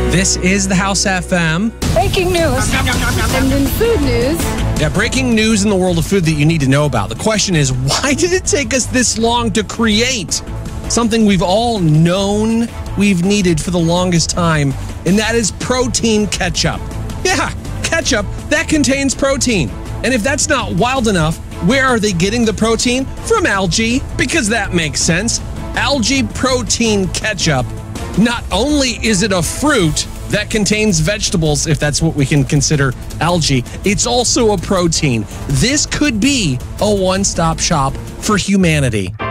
This is the House FM. Breaking news. And in food news. Yeah, breaking news in the world of food that you need to know about. The question is, why did it take us this long to create something we've all known we've needed for the longest time, and that is protein ketchup. Yeah, ketchup that contains protein. And if that's not wild enough, where are they getting the protein? From algae, because that makes sense. Algae protein ketchup. Not only is it a fruit that contains vegetables, if that's what we can consider algae, it's also a protein. This could be a one-stop shop for humanity.